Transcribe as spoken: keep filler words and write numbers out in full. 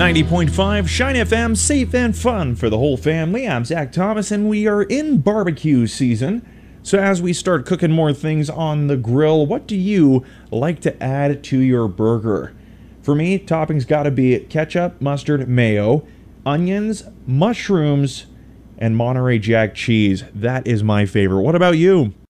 ninety point five Shine F M, safe and fun for the whole family. I'm Zach Thomas, and we are in barbecue season. So as we start cooking more things on the grill, what do you like to add to your burger? For me, toppings gotta be ketchup, mustard, mayo, onions, mushrooms, and Monterey Jack cheese. That is my favorite. What about you?